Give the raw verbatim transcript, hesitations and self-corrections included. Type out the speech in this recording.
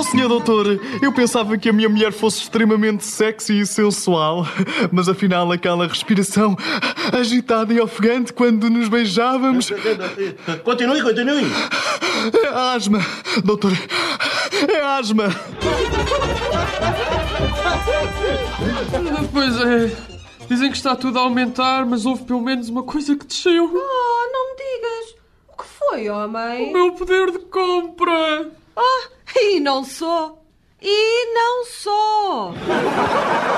senhor doutor, eu pensava que a minha mulher fosse extremamente sexy e sensual, mas afinal aquela respiração agitada e ofegante quando nos beijávamos... Continue, continue. É asma, doutor, é asma. Pois é. Dizem que está tudo a aumentar, mas houve pelo menos uma coisa que desceu. Oh, não me digas. O que foi, homem? O meu poder de compra. Ah, e não sou. E não sou.